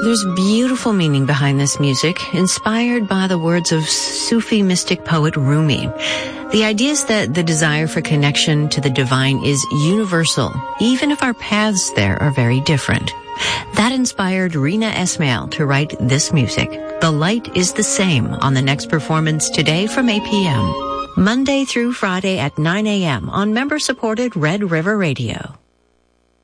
There's beautiful meaning behind this music, inspired by the words of Sufi mystic poet Rumi. The idea is that the desire for connection to the divine is universal, even if our paths there are very different. That inspired Rina Esmail to write this music. The Light is the Same on the next performance today from 8 p.m. Monday through Friday at 9 a.m. on member-supported Red River Radio.